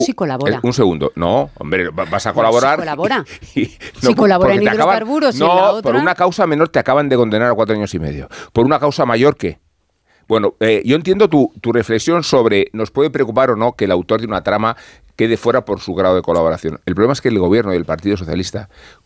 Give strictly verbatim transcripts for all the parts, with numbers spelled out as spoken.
Sí colabora. Eh, un segundo. No, hombre, vas a colaborar. Sí colabora. Y, y, no, sí colabora en acaban, hidrocarburos y no, en la otra. por una causa menor te acaban de condenar a cuatro años y medio. Por una causa mayor, ¿qué? Bueno, eh, yo entiendo tu, tu reflexión sobre nos puede preocupar o no que el autor de una trama quede fuera por su grado de colaboración. El problema es que el gobierno y el Partido Socialista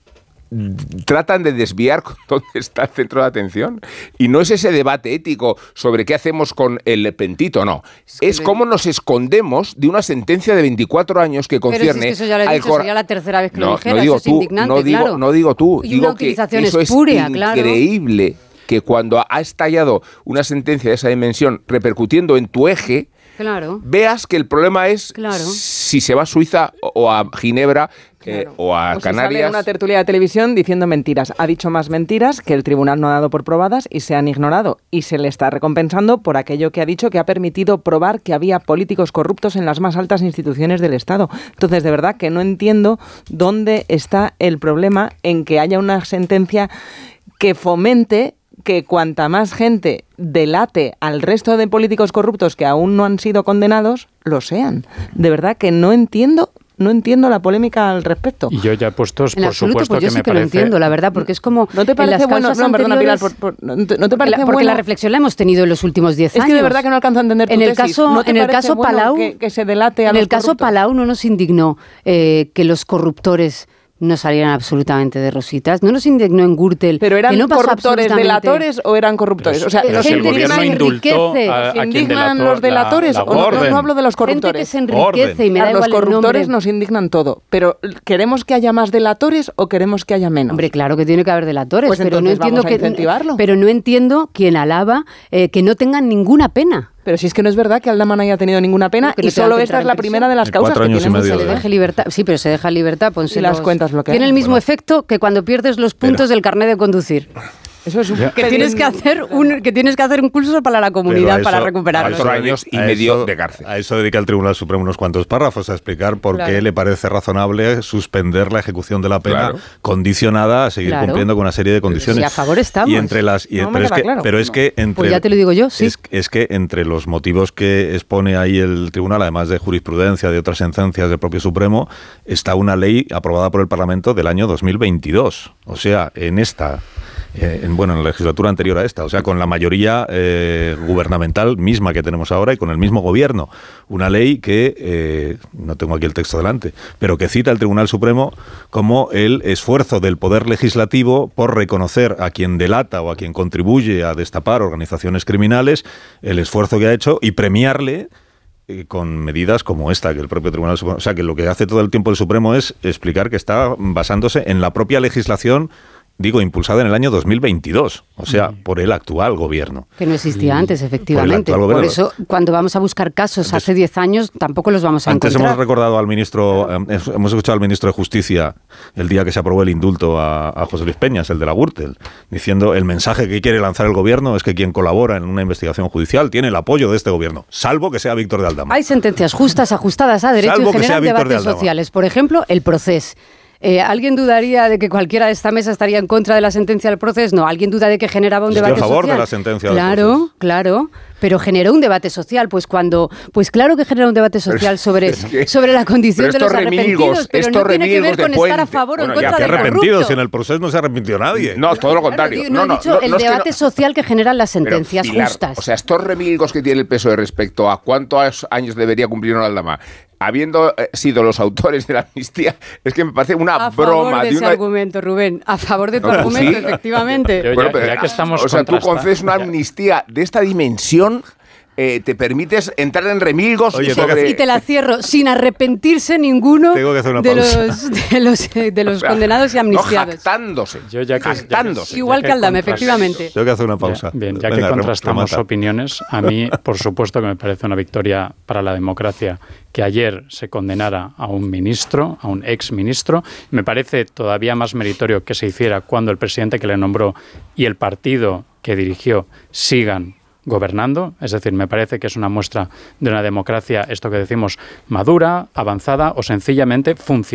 tratan de desviar dónde está el centro de atención, y no es ese debate ético sobre qué hacemos con el pentito, no, es, es cómo nos escondemos de una sentencia de veinticuatro años que concierne. Pero si es que eso ya lo he dicho, cor... sería la tercera vez que no, lo dijera, no digo eso tú, es indignante, no digo, claro. no digo tú, y digo una utilización que eso espuria, es claro. increíble que cuando ha estallado una sentencia de esa dimensión repercutiendo en tu eje, claro. veas que el problema es claro. si se va a Suiza o a Ginebra. Claro. Eh, o a o Canarias. Si sale en una tertulia de televisión diciendo mentiras. Ha dicho más mentiras que el tribunal no ha dado por probadas y se han ignorado. Y se le está recompensando por aquello que ha dicho, que ha permitido probar que había políticos corruptos en las más altas instituciones del Estado. Entonces, de verdad que no entiendo dónde está el problema en que haya una sentencia que fomente que cuanta más gente delate al resto de políticos corruptos que aún no han sido condenados, lo sean. De verdad que no entiendo No entiendo la polémica al respecto. Y yo ya he puesto, por en absoluto, supuesto, pues yo que sí me que parece... lo entiendo, la verdad, porque es como... ¿No te parece bueno? No, perdona, Pilar, por, por, ¿no te, no te parece la, porque bueno? la reflexión la hemos tenido en los últimos diez es años. Es que de verdad que no alcanzo a entender tu en el tesis. caso, ¿No te en el parece caso bueno Palau, que, que se delate a en los el caso corruptos? Palau no nos indignó eh, que los corruptores no salieran absolutamente de rositas. No nos indignó en Gürtel. ¿Pero eran que no corruptores delatores o eran corruptores? Pero, o sea, pero los si el gobierno indultó a, a ¿Se quien indignan delató los delatores? La, la o no, no hablo de los corruptores. Gente que se enriquece y me da Los igual el corruptores nombre. nos indignan todo. Pero ¿queremos que haya más delatores o queremos que haya menos? Hombre, claro que tiene que haber delatores, Pues pero no entiendo vamos a que incentivarlo. pero no entiendo quien alaba eh, que no tengan ninguna pena. Pero si es que no es verdad que Aldama no haya tenido ninguna pena no, y solo esta es la primera de las causas que tiene. Se le deje libertad. Sí, pero se deja libertad. Y las cuentas bloqueadas. Tiene el mismo bueno. efecto que cuando pierdes los puntos pero. del carnet de conducir. Eso es un que tienes que hacer un que tienes que hacer un curso para la comunidad eso, para recuperarlo. Cuatro años y medio eso, de cárcel. A eso dedica el Tribunal Supremo unos cuantos párrafos, a explicar por claro. qué le parece razonable suspender la ejecución de la pena claro. condicionada a seguir claro. cumpliendo con una serie de condiciones. Y a favor estamos. Y entre las, y, no, pero, es que, claro. pero es que entre pues ya te lo digo yo, sí. Es, es que entre los motivos que expone ahí el Tribunal, además de jurisprudencia, de otras sentencias del propio Supremo, está una ley aprobada por el Parlamento del año dos mil veintidós. O sea, en esta... Eh, en, bueno, en la legislatura anterior a esta, o sea, con la mayoría eh, gubernamental misma que tenemos ahora y con el mismo gobierno. Una ley que, eh, no tengo aquí el texto delante, pero que cita el Tribunal Supremo como el esfuerzo del Poder Legislativo por reconocer a quien delata o a quien contribuye a destapar organizaciones criminales, el esfuerzo que ha hecho y premiarle eh, con medidas como esta, que el propio Tribunal Supremo... O sea, que lo que hace todo el tiempo el Supremo es explicar que está basándose en la propia legislación, digo, impulsada en el año dos mil veintidós, o sea, por el actual gobierno. Que no existía antes, efectivamente. Por, por eso, cuando vamos a buscar casos antes, hace diez años, tampoco los vamos a antes encontrar. Antes hemos recordado al ministro, eh, hemos escuchado al ministro de Justicia el día que se aprobó el indulto a, a José Luis Peñas, el de la Gürtel, diciendo el mensaje que quiere lanzar el gobierno es que quien colabora en una investigación judicial tiene el apoyo de este gobierno, salvo que sea Víctor de Aldama. Hay sentencias justas, ajustadas a derecho salvo y generan debates de sociales. Por ejemplo, el Procés. Eh, ¿Alguien dudaría de que cualquiera de esta mesa estaría en contra de la sentencia del Procés? No. ¿Alguien duda de que generaba un Estoy debate social? a favor social? de la sentencia claro, del Procés. Claro, pero generó un debate social. Pues cuando, pues claro que generó un debate social sobre, es que, sobre la condición de los arrepentidos, pero no tiene que ver con estar a favor o en contra del corrupto. Arrepentidos, en el Procés no se arrepintió nadie. No, todo lo contrario. Claro, no, no, he dicho no, el no, debate no, social que generan las sentencias Pilar, justas. O sea, estos remilgos que tiene el P S O E respecto a cuántos años debería cumplir Aldama, habiendo eh, sido los autores de la amnistía, es que me parece una a broma. A favor de, de ese una... argumento, Rubén. A favor de tu no, argumento, ¿sí? efectivamente. Yo, ya, bueno, pero, ya que estamos o sea, tú concedes una ya. amnistía de esta dimensión... Eh, te permites entrar en remilgos. Oye, sobre... Y te la cierro, sin arrepentirse ninguno Tengo que hacer una de, pausa. los, de los, de los o sea, condenados y amnistiados. No, jactándose. Yo ya que, jactándose. Ya que, Igual ya que Aldama, contrast... efectivamente. Tengo que hacer una pausa. Ya, bien, ya Venga, que contrastamos remata. opiniones, a mí, por supuesto que me parece una victoria para la democracia que ayer se condenara a un ministro, a un ex ministro. Me parece todavía más meritorio que se hiciera cuando el presidente que le nombró y el partido que dirigió sigan gobernando, es decir, me parece que es una muestra de una democracia, esto que decimos, madura, avanzada o sencillamente funcional.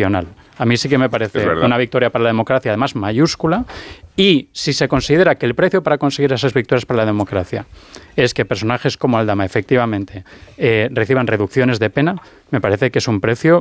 A mí sí que me parece una victoria para la democracia, además mayúscula, y si se considera que el precio para conseguir esas victorias para la democracia es que personajes como Aldama efectivamente eh, reciban reducciones de pena, me parece que es un precio